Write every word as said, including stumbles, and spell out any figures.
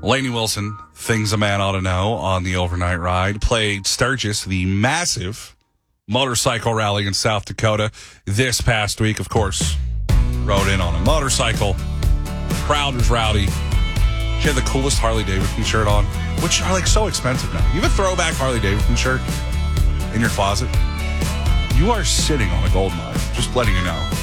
Lainey Wilson, things a man ought to know on the overnight ride, played Sturgis, the massive motorcycle rally in South Dakota this past week. Of course, rode in on a motorcycle. Crowd was rowdy. She had the coolest Harley Davidson shirt on, which are like so expensive now. You have a throwback Harley Davidson shirt in your closet, you are sitting on a gold mine. Just letting you know.